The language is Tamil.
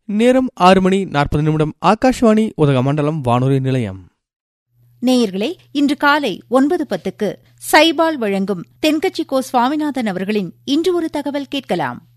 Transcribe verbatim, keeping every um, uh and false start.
நேரம் ஆறு மணி நாற்பது நிமிடம். ஆகாஷ்வாணி உதகமண்டலம் வானொலி நிலையம். நேயர்களே, இன்று காலை ஒன்பது பத்துக்கு சைபால் வழங்கும் தென்கட்சி கோ சுவாமிநாதன் அவர்களின் இன்று ஒரு தகவல் கேட்கலாம்.